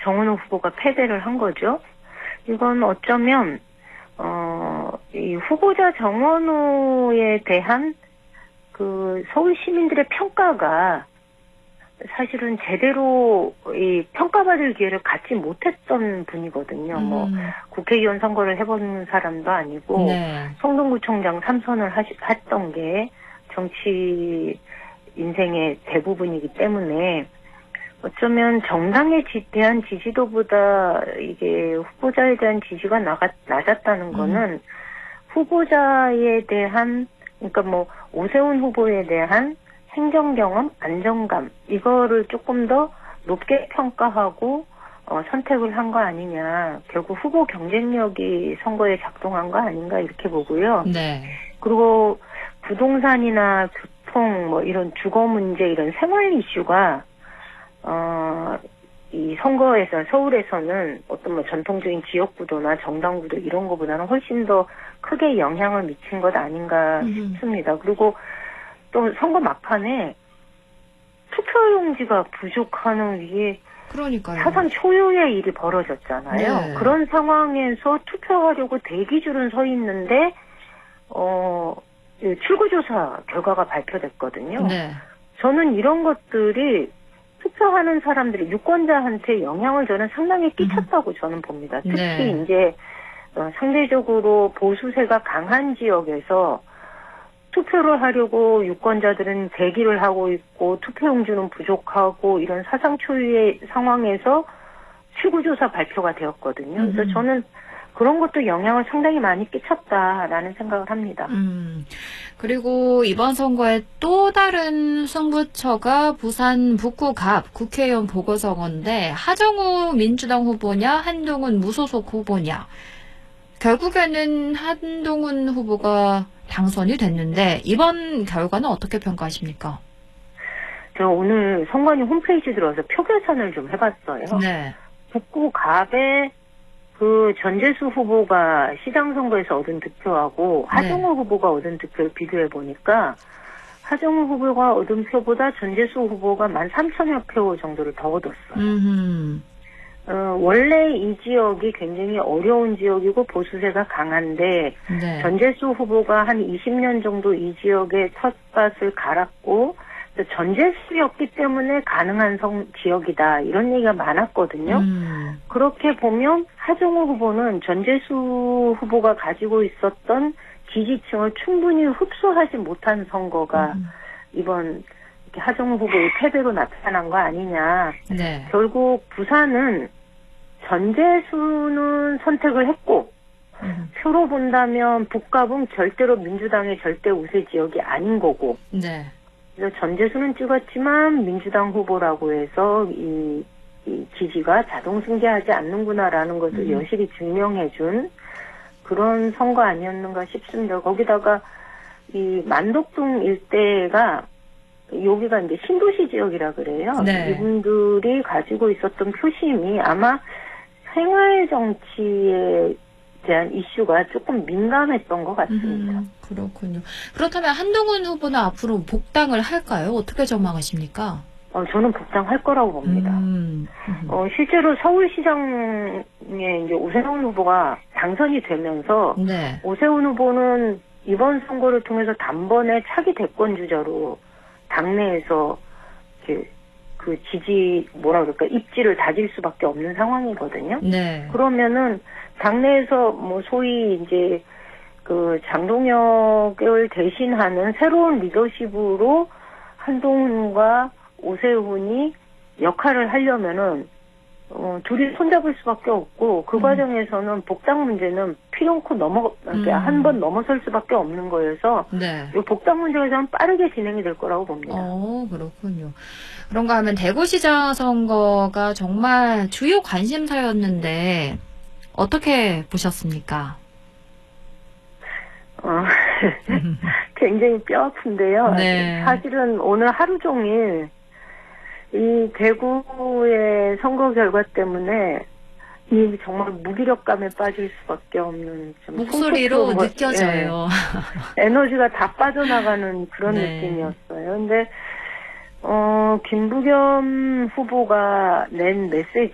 정은호 후보가 패배를 한 거죠. 이건 어쩌면 이 후보자 정원호에 대한 그 서울 시민들의 평가가 사실은 제대로 이 평가받을 기회를 갖지 못했던 분이거든요. 뭐 국회의원 선거를 해본 사람도 아니고 네. 성동구청장 3선을 했던 게 정치 인생의 대부분이기 때문에 어쩌면 정당에 대한 지지도보다 이게 후보자에 대한 지지가 낮았다는 거는 후보자에 대한, 그러니까 뭐 오세훈 후보에 대한 행정 경험, 안정감, 이거를 조금 더 높게 평가하고 선택을 한 거 아니냐. 결국 후보 경쟁력이 선거에 작동한 거 아닌가 이렇게 보고요. 네. 그리고 부동산이나 교통, 뭐 이런 주거 문제, 이런 생활 이슈가 이 선거에서, 서울에서는 어떤 뭐 전통적인 지역구도나 정당구도 이런 거보다는 훨씬 더 크게 영향을 미친 것 아닌가 싶습니다. 그리고 또 선거 막판에 투표용지가 부족하는, 이게 그러니까요. 사상 초유의 일이 벌어졌잖아요. 네. 그런 상황에서 투표하려고 대기줄은 서 있는데 출구조사 결과가 발표됐거든요. 네. 저는 이런 것들이 투표하는 사람들이, 유권자한테 영향을 저는 상당히 끼쳤다고 저는 봅니다. 특히 네. 이제 상대적으로 보수세가 강한 지역에서 투표를 하려고 유권자들은 대기를 하고 있고 투표용지는 부족하고 이런 사상 초유의 상황에서 출구조사 발표가 되었거든요. 그래서 저는 그런 것도 영향을 상당히 많이 끼쳤다라는 생각을 합니다. 그리고 이번 선거에 또 다른 승부처가 부산 북구갑 국회의원 보궐선거인데 하정우 민주당 후보냐 한동훈 무소속 후보냐. 결국에는 한동훈 후보가 당선이 됐는데 이번 결과는 어떻게 평가하십니까? 저 오늘 선관위 홈페이지 들어와서 표 계산을 좀 해봤어요. 네. 북구갑에 그 전재수 후보가 시장 선거에서 얻은 득표하고 하정우 후보가 얻은 득표를 비교해 보니까 하정우 후보가 얻은 표보다 전재수 후보가 13,000여 표 정도를 더 얻었어요. 원래 이 지역이 굉장히 어려운 지역이고 보수세가 강한데 네. 전재수 후보가 한 20년 정도 이 지역에 텃밭을 갈았고 전재수였기 때문에 가능한 지역이다, 이런 얘기가 많았거든요. 그렇게 보면 하정우 후보는 전재수 후보가 가지고 있었던 지지층을 충분히 흡수하지 못한 선거가 이번 하정우 후보의 패배로 나타난 거 아니냐. 네. 결국 부산은 전재수는 선택을 했고 표로 본다면 북갑은 절대로 민주당의 절대 우세 지역이 아닌 거고. 네. 그래서 전재수는 찍었지만 민주당 후보라고 해서 이 지지가 자동 승계하지 않는구나라는 것을 여실히 증명해준 그런 선거 아니었는가 싶습니다. 거기다가 이 만덕동 일대가, 여기가 이제 신도시 지역이라 그래요. 네. 이분들이 가지고 있었던 표심이 아마 생활 정치에 대한 이슈가 조금 민감했던 것 같습니다. 그렇군요. 그렇다면 한동훈 후보는 앞으로 복당을 할까요? 어떻게 전망하십니까? 저는 복당할 거라고 봅니다. 실제로 서울시장에 이제 오세훈 후보가 당선이 되면서 네. 오세훈 후보는 이번 선거를 통해서 단번에 차기 대권 주자로 당내에서 그 지지, 뭐라 그럴까, 입지를 다질 수밖에 없는 상황이거든요. 네. 그러면은 당내에서 뭐 소위 이제 그 장동혁을 대신하는 새로운 리더십으로 한동훈과 오세훈이 역할을 하려면은 둘이 손잡을 수밖에 없고 그 과정에서는 복당 문제는 피놓고 한 번 넘어설 수밖에 없는 거여서 네. 이 복당 문제에서는 빠르게 진행이 될 거라고 봅니다. 그렇군요. 그런가 하면 대구시장 선거가 정말 주요 관심사였는데 어떻게 보셨습니까? 굉장히 뼈아픈데요. 네. 사실은 오늘 하루 종일 이 대구의 선거 결과 때문에 이 정말 무기력감에 빠질 수밖에 없는, 좀 목소리로 느껴져요. 에너지가 다 빠져나가는 그런 네. 느낌이었어요. 근데 김부겸 후보가 낸